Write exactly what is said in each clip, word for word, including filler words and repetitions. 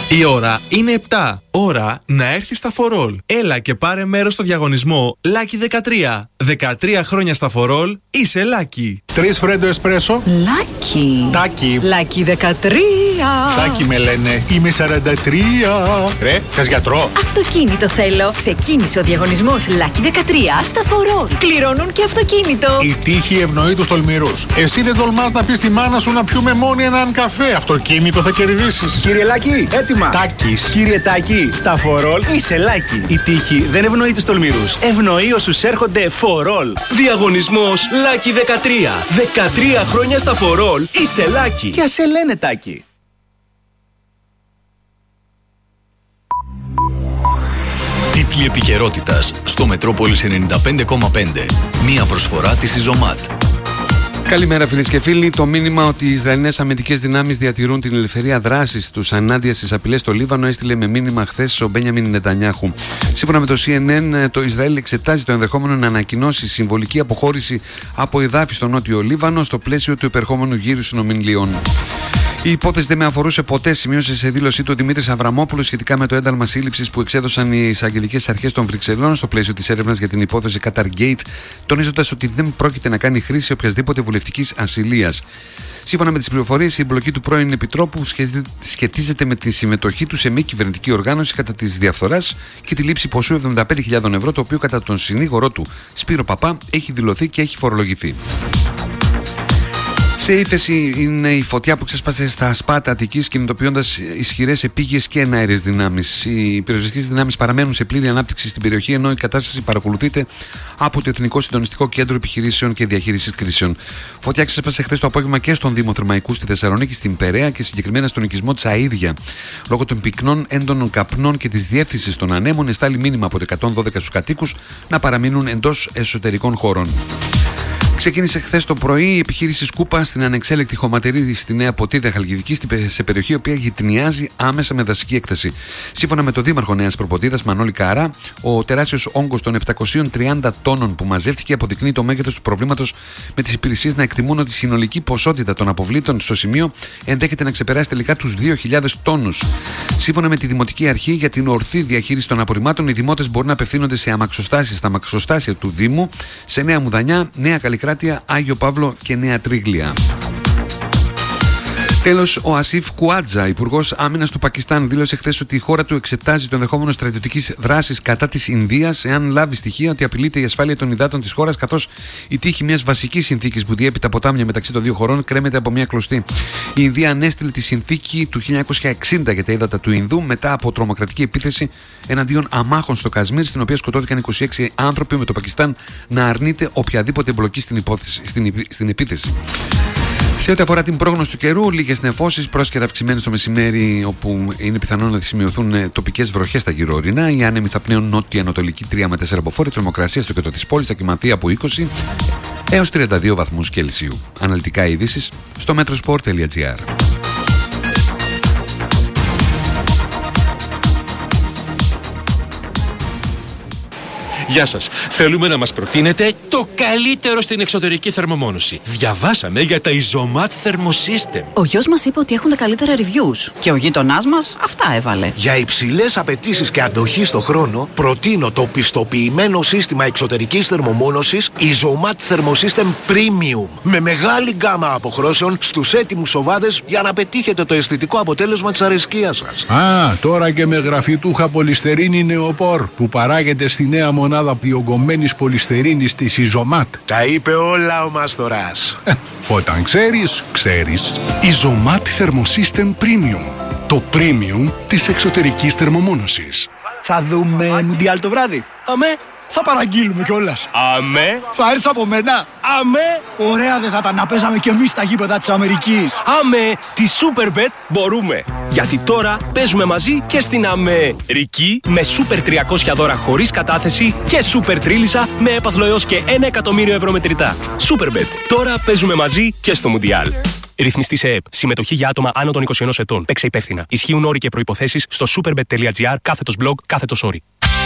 Η ώρα είναι επτά. Ώρα να έρθει στα For All. Έλα και πάρε μέρος στο διαγωνισμό Lucky δεκατρία. δεκατρία χρόνια στα For All, είσαι Lucky. Τρεις φρέντο εσπρέσο. Lucky. Τάκι. Lucky δεκατρία. Τάκι με λένε. Είμαι σαράντα τρία. Ρε, θες γιατρό? Αυτοκίνητο θέλω. Ξεκίνησε ο διαγωνισμός Lucky δεκατρία στα For All. Κληρώνουν και αυτοκίνητο. Η τύχη ευνοεί τους τολμηρούς. Εσύ δεν τολμάς να πεις στη μάνα σου να πιούμε μόνοι έναν καφέ. Αυτοκίνητο θα κερδίσεις. Κύριε Λάκη, έτοιμα. Τάκης. Κύριε Τάκη, στα For All είσαι Lucky. Η τύχη δεν ευνοεί τους τολμηρούς. Ευνοεί όσους έρχονται For All. Διαγωνισμός Lucky δεκατρία. δεκατρία χρόνια στα For All, είσαι Lucky. Και ας σε λένε Τάκη. Τίτλοι επικαιρότητας στο Μετρόπολης ενενήντα πέντε κόμμα πέντε. Μία προσφορά της Ιζωμάτ. Καλημέρα φίλες και φίλοι. Το μήνυμα ότι οι Ισραηλινές αμυντικές δυνάμεις διατηρούν την ελευθερία δράσης τους ενάντια στις απειλές στο Λίβανο έστειλε με μήνυμα χθες ο Μπένιαμιν Νετανιάχου. Σύμφωνα με το σι εν εν, το Ισραήλ εξετάζει το ενδεχόμενο να ανακοινώσει συμβολική αποχώρηση από εδάφη στο νότιο Λίβανο στο πλαίσιο του επερχόμενου γύρου συνομιλιών. Η υπόθεση δεν με αφορούσε ποτέ, σημείωσε σε δήλωσή του ο Δημήτρης Αβραμόπουλος σχετικά με το ένταλμα σύλληψης που εξέδωσαν οι εισαγγελικές αρχές των Βρυξελών στο πλαίσιο της έρευνας για την υπόθεση Qatargate, τονίζοντας ότι δεν πρόκειται να κάνει χρήση οποιασδήποτε βουλευτικής ασυλίας. Σύμφωνα με τις πληροφορίες, η εμπλοκή του πρώην Επιτρόπου σχετίζεται με τη συμμετοχή του σε μη κυβερνητική οργάνωση κατά της διαφθοράς και τη λήψη ποσού εβδομήντα πέντε χιλιάδες ευρώ, το οποίο κατά τον συνήγορό του Σπύρο Παπά έχει δηλωθεί και έχει φορολογηθεί. Σε ύφεση είναι η φωτιά που ξέσπασε στα Σπάτα Αττικής, κινητοποιώντας ισχυρές επίγειες και εναέρειες δυνάμεις. Οι πυροσβεστικές δυνάμεις παραμένουν σε πλήρη ανάπτυξη στην περιοχή, ενώ η κατάσταση παρακολουθείται από το Εθνικό Συντονιστικό Κέντρο Επιχειρήσεων και Διαχείρισης Κρίσεων. Φωτιά ξέσπασε χθες το απόγευμα και στον Δήμο Θερμαϊκού στη Θεσσαλονίκη, στην Περαία και συγκεκριμένα στον οικισμό Τσαΐρια. Λόγω των πυκνών έντονων καπνών και της διεύθυνσης των ανέμων, εστάλει μήνυμα από το εκατόν δώδεκα στους κατοίκους να παραμείνουν εντός εσωτερικών χώρων. Ξεκίνησε χθες το πρωί η επιχείρηση Σκούπα στην ανεξέλεκτη χωματερή στη Νέα Ποτίδα Χαλκιδική, σε περιοχή η οποία γειτνιάζει άμεσα με δασική έκταση. Σύμφωνα με τον Δήμαρχο Νέας Προποτίδας, Μανώλη Καρά, ο τεράστιος όγκος των επτακοσίων τριάντα τόνων που μαζεύτηκε αποδεικνύει το μέγεθος του προβλήματος, με τις υπηρεσίες να εκτιμούν ότι η συνολική ποσότητα των αποβλήτων στο σημείο ενδέχεται να ξεπεράσει τελικά τους δύο χιλιάδες τόνους. Σύμφωνα με τη Δημοτική Αρχή για την ορθή διαχείριση των απορριμμάτων, οι δημότες μπορούν να απευθύνονται σε αμαξοστάσεις στα αμαξοστάσια του Δήμου, σε Νέα Μουδανιά, Νέα Καλλικράτεια, Άγιο Παύλο και Νέα Τρίγλια. Τέλος, ο Ασίφ Κουάτζα, υπουργός άμυνας του Πακιστάν, δήλωσε χθες ότι η χώρα του εξετάζει το ενδεχόμενο στρατιωτικής δράσης κατά της Ινδίας, εάν λάβει στοιχεία ότι απειλείται η ασφάλεια των υδάτων της χώρας, καθώς η τύχη μιας βασικής συνθήκης που διέπει τα ποτάμια μεταξύ των δύο χωρών κρέμεται από μια κλωστή. Η Ινδία ανέστειλε τη συνθήκη του χίλια εννιακόσια εξήντα για τα ύδατα του Ινδού μετά από τρομοκρατική επίθεση εναντίον αμάχων στο Κασμίρ, στην οποία σκοτώθηκαν είκοσι έξι άνθρωποι, με το Πακιστάν να αρνείται οποιαδήποτε εμπλοκή στην, υπόθεση, στην, στην επίθεση. Σε ό,τι αφορά την πρόγνωση του καιρού, λίγες νεφώσεις, πρόσκαιρα αυξημένες το μεσημέρι, όπου είναι πιθανό να σημειωθούν τοπικές βροχές στα γύρω-ορεινά. Οι άνεμοι θα πνέουν νότια-ανατολική τρία με τέσσερα μποφόρ, η θερμοκρασία στο κέντρο της πόλης θα κυμανθεί από είκοσι έως τριάντα δύο βαθμούς Κελσίου. Αναλυτικά ειδήσεις στο metrosport τελεία gr. Γεια σας. Θέλουμε να μας προτείνετε το καλύτερο στην εξωτερική θερμομόνωση. Διαβάσαμε για τα Ιζωμάτ Thermosystem. Ο γιος μας είπε ότι έχουν τα καλύτερα reviews και ο γείτονάς μας αυτά έβαλε. Για υψηλές απαιτήσεις και αντοχή στο χρόνο, προτείνω το πιστοποιημένο σύστημα εξωτερικής θερμομόνωσης Ιζωμάτ Thermosystem Premium, με μεγάλη γκάμα αποχρώσεων στους έτοιμους σοβάδες για να πετύχετε το αισθητικό αποτέλεσμα της αρεσκίας σας. Α, τώρα και με γραφιτούχα πολυστερίνη νεοπόρ που παράγεται στη νέα μονάδα διογκωμένης πολυστερίνης της Ιζωμάτ. Τα είπε όλα ο Μάστορας. Ε, όταν ξέρεις, ξέρεις. Ιζωμάτ Thermosystem Premium. Το premium της εξωτερικής θερμομόνωσης. Θα δούμε Μουντιάλ το βράδυ. Αμέ. Θα παραγγείλουμε κιόλας. Αμέ. Θα έρθει από μένα. Αμέ. Ωραία δεν θα ήταν να παίζαμε κι εμείς στα γήπεδα της Αμερικής. Αμέ. Τη Superbet μπορούμε. Γιατί τώρα παίζουμε μαζί και στην Αμερική με Super τριακόσια δώρα χωρίς κατάθεση και Super Τρίλισσα με έπαθλο έως και ένα εκατομμύριο ευρώ μετρητά. Superbet. Τώρα παίζουμε μαζί και στο Μουντιάλ. Ρυθμιστή σε ΕΕΠ. Συμμετοχή για άτομα άνω των είκοσι ενός ετών. Παίξε υπεύθυνα. Ισχύουν όροι και προϋποθέσεις στο superbet τελεία gr κάθετος blog κάθετος όροι.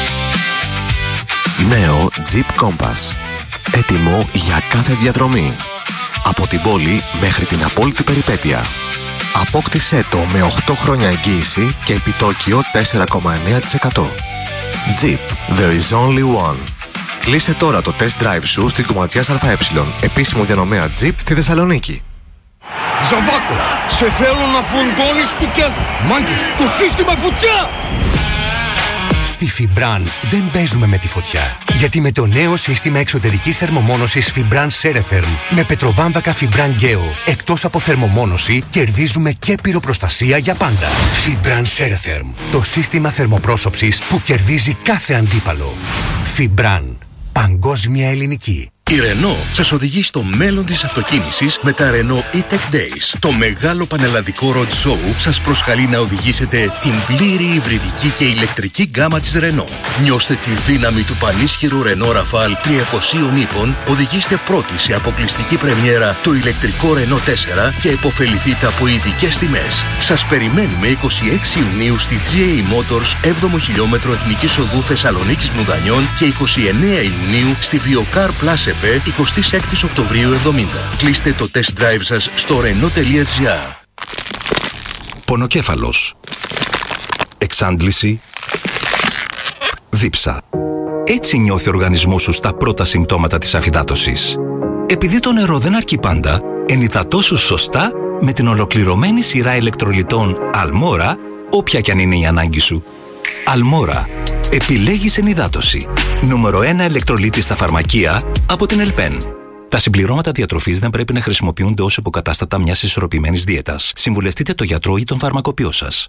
Νέο Jeep Compass. Έτοιμο για κάθε διαδρομή. Από την πόλη μέχρι την απόλυτη περιπέτεια. Απόκτησέ το με οκτώ χρόνια εγγύηση και επιτόκιο τέσσερα κόμμα εννέα τοις εκατό. Jeep, there is only one. Κλείσε τώρα το test drive σου στην Κομματιάς ΑΕ, επίσημο διανομέα Jeep στη Θεσσαλονίκη. Ζαβάκο, σε θέλω να φουντώνεις του κέντρου. Μάγκες, το σύστημα φωτιά! Στη Φιμπραν δεν παίζουμε με τη φωτιά. Γιατί με το νέο σύστημα εξωτερικής θερμομόνωσης Φιμπραν Σέρεθερμ με πετροβάμβακα Φιμπραν Γκέο, εκτός από θερμομόνωση, κερδίζουμε και πυροπροστασία για πάντα. Φιμπραν Σέρεθερμ, το σύστημα θερμοπρόσωψης που κερδίζει κάθε αντίπαλο. Φιμπραν, παγκόσμια ελληνική. Η Renault σας οδηγεί στο μέλλον της αυτοκίνησης με τα Renault E-Tech Days. Το μεγάλο πανελλαδικό road show σας προσκαλεί να οδηγήσετε την πλήρη υβριδική και ηλεκτρική γκάμα της Renault. Νιώστε τη δύναμη του πανίσχυρου Renault Rafale τριακόσια ύπων, οδηγήστε πρώτοι σε αποκλειστική πρεμιέρα το ηλεκτρικό Renault τέσσερα και επωφεληθείτε από ειδικές τιμές. Σας περιμένουμε είκοσι έξι Ιουνίου στη τζι έι Motors έβδομο χιλιόμετρο Εθνικής Οδού Θεσσαλονίκης Μουδανιών και είκοσι εννέα Ιουνίου στη Viokar Plus εικοστή έκτη Οκτωβρίου εβδομήντα. Κλείστε το test drive σας στο renault τελεία gr. Πονοκέφαλος, εξάντληση, δίψα. Έτσι νιώθει ο οργανισμός σου στα πρώτα συμπτώματα της αφυδάτωσης. Επειδή το νερό δεν αρκεί πάντα, ενυδατώσου σωστά με την ολοκληρωμένη σειρά ηλεκτρολιτών Αλμόρα, όποια κι αν είναι η ανάγκη σου. Αλμόρα. Επιλέγεις ενυδάτωση. Νούμερο ένα ηλεκτρολίτη στα φαρμακεία από την Ελπέν. Τα συμπληρώματα διατροφής δεν πρέπει να χρησιμοποιούνται ως υποκατάστατα μιας ισορροπημένης δίαιτας. Συμβουλευτείτε τον γιατρό ή τον φαρμακοποιό σας.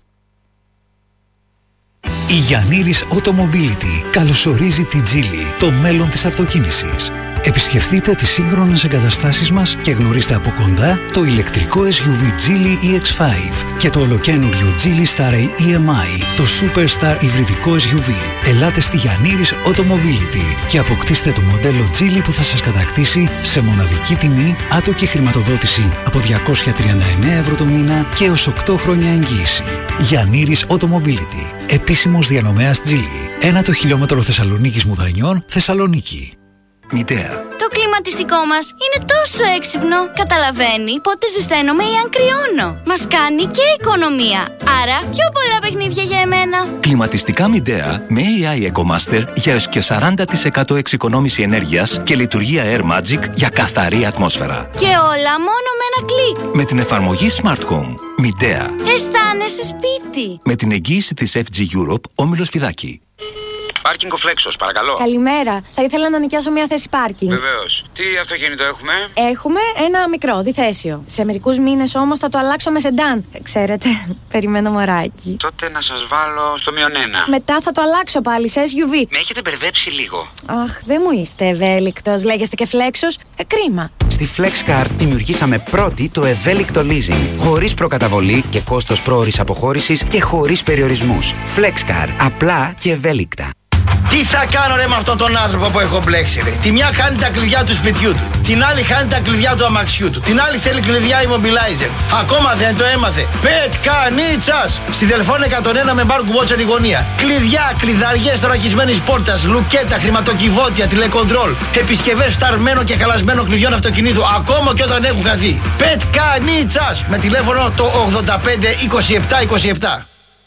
Η Γιαννήρης Automobility καλωσορίζει τη Geely, το μέλλον της αυτοκίνησης. Επισκεφτείτε τις σύγχρονες εγκαταστάσεις μας και γνωρίστε από κοντά το ηλεκτρικό ες γιου βι Geely ι εξ πέντε και το ολοκαίνουργιο Geely Star ι εμ άι, το Superstar υβριδικό ες γιου βι. Ελάτε στη Γιαννήρης Automobility και αποκτήστε το μοντέλο Geely που θα σας κατακτήσει σε μοναδική τιμή, άτοκη χρηματοδότηση από διακόσια τριάντα εννέα ευρώ το μήνα και έως οκτώ χρόνια εγγύηση. Γιαννήρης Automobility, επίσημος διανομέας Geely. Ένα το χιλιόμετρο Θεσσαλονίκης Μουδανιών, Θεσσαλονίκη. Μητέα. Το κλιματιστικό μας είναι τόσο έξυπνο. Καταλαβαίνει πότε ζεσταίνομαι ή αν κρυώνω. Μας κάνει και οικονομία. Άρα πιο πολλά παιχνίδια για εμένα. Κλιματιστικά Μητέα με έι άι EcoMaster για έως και σαράντα τοις εκατό εξοικονόμηση ενέργειας και λειτουργία Air Magic για καθαρή ατμόσφαιρα. Και όλα μόνο με ένα κλικ. Με την εφαρμογή Smart Home. Μητέα. Αισθάνεσαι σπίτι. Με την εγγύηση της εφ τζι Europe, Όμιλος Φιδάκη. Πάρκινγκ ο Φλέξος, παρακαλώ. Καλημέρα. Θα ήθελα να νοικιάσω μια θέση πάρκινγκ. Βεβαίως. Τι αυτοκίνητο έχουμε? Έχουμε ένα μικρό, διθέσιο. Σε μερικούς μήνες όμως θα το αλλάξω με σεντάν. Ξέρετε, περιμένω μωράκι. Τότε να σας βάλω στο μείον ένα. Μετά θα το αλλάξω πάλι σε ες γιου βι. Με έχετε μπερδέψει λίγο. Αχ, δεν μου είστε ευέλικτος. Λέγεστε και Φλέξος. Ε, κρίμα. Στη FlexCar δημιουργήσαμε πρώτη το ευέλικτο leasing. Χωρίς προκαταβολή και κόστος πρόωρης αποχώρησης και χωρίς περιορισμούς. FlexCar. Απλά και ευέλικτα. Τι θα κάνω ρε με αυτόν τον άνθρωπο που έχω μπλέξει ρε. Τη μια χάνει τα κλειδιά του σπιτιού του. Την άλλη χάνει τα κλειδιά του αμαξιού του. Την άλλη θέλει κλειδιά immobilizer. Ακόμα δεν το έμαθε. Πετκανίτσας. Στη Δελφών εκατόν ένα με μπάρκου βότσερ η γωνία. Κλειδιά, κλειδαριές θωρακισμένης πόρτας, λουκέτα, χρηματοκιβώτια, τηλεκοντρόλ. Επισκευές φθαρμένο και χαλασμένο κλειδιών αυτοκινήτου. Ακόμα και όταν έχουν χαθεί. Πετκανίτσας. Με τηλέφωνο το ογδόντα πέντε είκοσι επτά είκοσι επτά.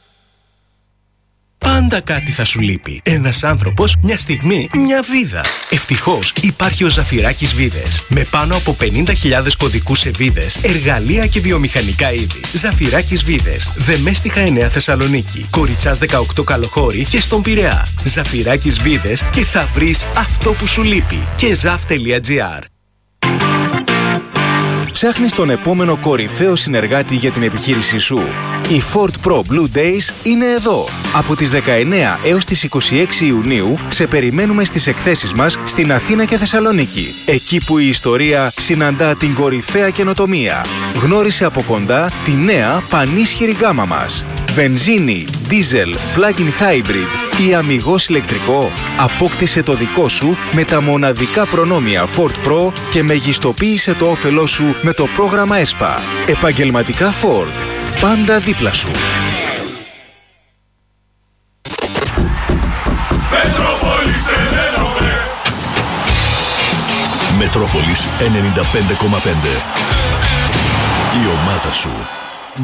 Πάντα κάτι θα σου λείπει. Ένας άνθρωπος, μια στιγμή, μια βίδα. Ευτυχώς υπάρχει ο Ζαφυράκης Βίδες. Με πάνω από πενήντα χιλιάδες κωδικούς σε βίδες, εργαλεία και βιομηχανικά είδη. Ζαφυράκης Βίδες. Δεμέστιχα εννέα Θεσσαλονίκη. Κοριτσάς δεκαοκτώ Καλοχώρη και στον Πειραιά. Ζαφυράκης Βίδες και θα βρεις αυτό που σου λείπει. Και ζαφ τελεία τζι άρ. Ψάχνεις τον επόμενο κορυφαίο συνεργάτη για την επιχείρησή σου. Οι Ford Pro Blue Days είναι εδώ. Από τις δεκαεννέα έως τις είκοσι έξι Ιουνίου σε περιμένουμε στις εκθέσεις μας στην Αθήνα και Θεσσαλονίκη. Εκεί που η ιστορία συναντά την κορυφαία καινοτομία. Γνώρισε από κοντά τη νέα πανίσχυρη γκάμα μας. Βενζίνη, diesel, plug-in hybrid ή αμιγώς ηλεκτρικό. Απόκτησε το δικό σου με τα μοναδικά προνόμια Ford Pro και μεγιστοποίησε το όφελό σου με το πρόγραμμα ΕΣΠΑ. Επαγγελματικά Ford. Πάντα δίπλα σου. Μετρόπολης ενενήντα πέντε κόμμα πέντε. Η ομάδα σου.